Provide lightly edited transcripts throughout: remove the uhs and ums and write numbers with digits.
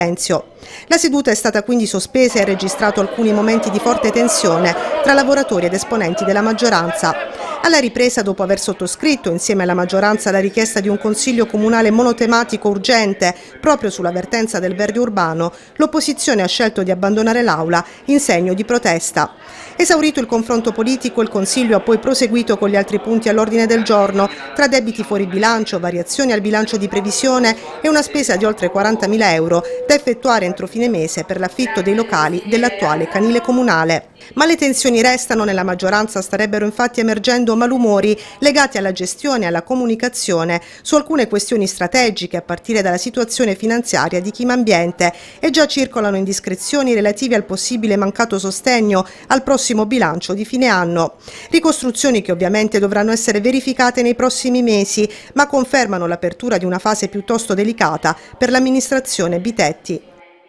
La seduta è stata quindi sospesa e ha registrato alcuni momenti di forte tensione tra lavoratori ed esponenti della maggioranza. Alla ripresa, dopo aver sottoscritto insieme alla maggioranza la richiesta di un consiglio comunale monotematico urgente proprio sulla vertenza del verde urbano, l'opposizione ha scelto di abbandonare l'aula in segno di protesta. Esaurito il confronto politico, il Consiglio ha poi proseguito con gli altri punti all'ordine del giorno, tra debiti fuori bilancio, variazioni al bilancio di previsione e una spesa di oltre 40.000 euro da effettuare entro fine mese per l'affitto dei locali dell'attuale canile comunale. Ma le tensioni restano, nella maggioranza starebbero infatti emergendo malumori legati alla gestione e alla comunicazione su alcune questioni strategiche, a partire dalla situazione finanziaria di Chimambiente, e già circolano indiscrezioni relative al possibile mancato sostegno al prossimo bilancio di fine anno. Ricostruzioni che ovviamente dovranno essere verificate nei prossimi mesi, ma confermano l'apertura di una fase piuttosto delicata per l'amministrazione Bitetti.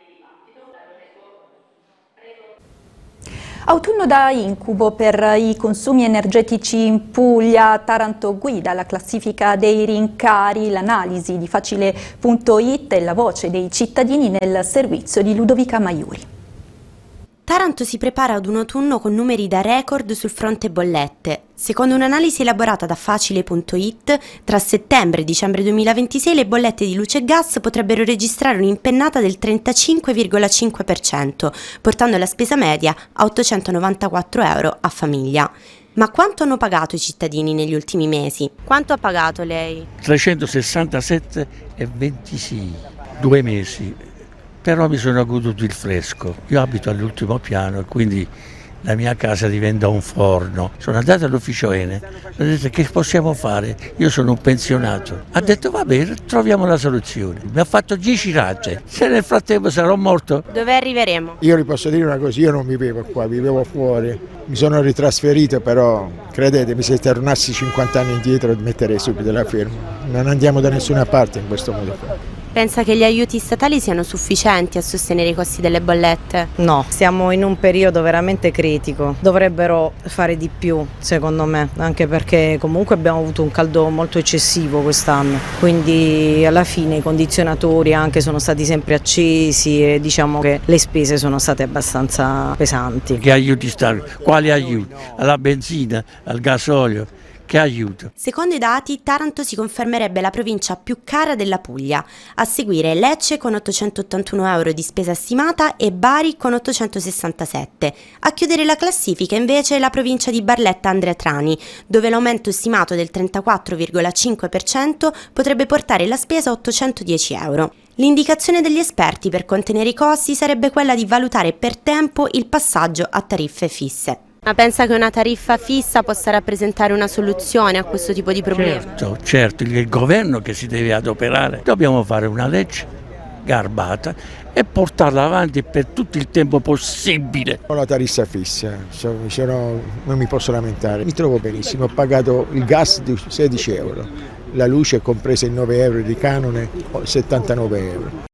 Autunno da incubo per i consumi energetici in Puglia. Taranto guida la classifica dei rincari, l'analisi di Facile.it e la voce dei cittadini nel servizio di Ludovica Maiuri. Taranto si prepara ad un autunno con numeri da record sul fronte bollette. Secondo un'analisi elaborata da Facile.it, tra settembre e dicembre 2026 le bollette di luce e gas potrebbero registrare un'impennata del 35,5%, portando la spesa media a 894 euro a famiglia. Ma quanto hanno pagato i cittadini negli ultimi mesi? Quanto ha pagato lei? 367,26, 2 mesi. Però mi sono goduto il fresco. Io abito all'ultimo piano e quindi la mia casa diventa un forno. Sono andato all'ufficio Ene, ho detto che possiamo fare? Io sono un pensionato. Ha detto va bene, troviamo la soluzione. Mi ha fatto 10 rate. Se nel frattempo sarò morto. Dove arriveremo? Io vi posso dire una cosa, io non vivevo qua, vivevo fuori. Mi sono ritrasferito, però credetemi, se tornassi 50 anni indietro metterei subito la firma. Non andiamo da nessuna parte in questo modo qua. Pensa che gli aiuti statali siano sufficienti a sostenere i costi delle bollette? No, siamo in un periodo veramente critico, dovrebbero fare di più secondo me, anche perché comunque abbiamo avuto un caldo molto eccessivo quest'anno, quindi alla fine i condizionatori anche sono stati sempre accesi e diciamo che le spese sono state abbastanza pesanti. Che aiuti statali? Quali aiuti? Alla benzina, al gasolio? Che aiuto? Secondo i dati, Taranto si confermerebbe la provincia più cara della Puglia, a seguire Lecce con 881 euro di spesa stimata e Bari con 867. A chiudere la classifica invece la provincia di Barletta-Andria Trani, dove l'aumento stimato del 34,5% potrebbe portare la spesa a 810 euro. L'indicazione degli esperti per contenere i costi sarebbe quella di valutare per tempo il passaggio a tariffe fisse. Ma pensa che una tariffa fissa possa rappresentare una soluzione a questo tipo di problemi? Certo, il governo che si deve adoperare. Dobbiamo fare una legge garbata e portarla avanti per tutto il tempo possibile. Ho la tariffa fissa, non mi posso lamentare, mi trovo benissimo, ho pagato il gas di 16 euro, la luce compresa in 9 euro di canone, 79 euro.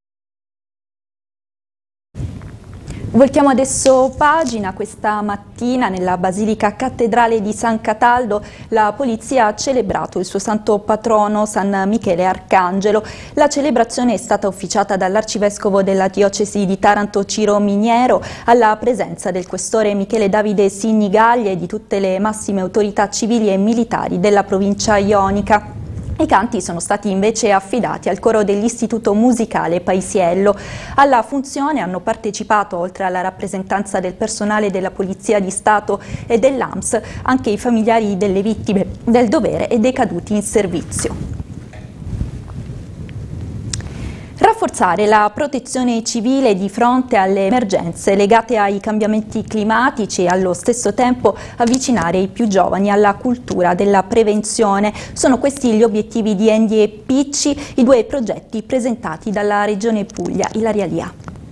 Voltiamo adesso pagina. Questa mattina nella Basilica Cattedrale di San Cataldo la polizia ha celebrato il suo santo patrono San Michele Arcangelo. La celebrazione è stata officiata dall'arcivescovo della diocesi di Taranto Ciro Miniero alla presenza del questore Michele Davide Signigaglia e di tutte le massime autorità civili e militari della provincia ionica. I canti sono stati invece affidati al coro dell'Istituto Musicale Paisiello. Alla funzione hanno partecipato, oltre alla rappresentanza del personale della Polizia di Stato e dell'AMS, anche i familiari delle vittime del dovere e dei caduti in servizio. Rafforzare la protezione civile di fronte alle emergenze legate ai cambiamenti climatici e allo stesso tempo avvicinare i più giovani alla cultura della prevenzione. Sono questi gli obiettivi di Endi e Picci, i due progetti presentati dalla Regione Puglia. Ilaria Lia.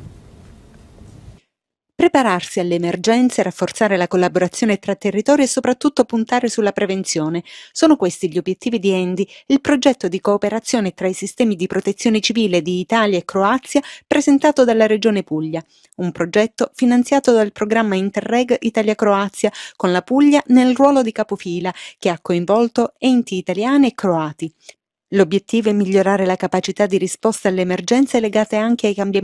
Prepararsi alle emergenze, rafforzare la collaborazione tra territori e soprattutto puntare sulla prevenzione. Sono questi gli obiettivi di Endi, il progetto di cooperazione tra i sistemi di protezione civile di Italia e Croazia presentato dalla Regione Puglia. Un progetto finanziato dal programma Interreg Italia-Croazia con la Puglia nel ruolo di capofila che ha coinvolto enti italiani e croati. L'obiettivo è migliorare la capacità di risposta alle emergenze legate anche ai cambiamenti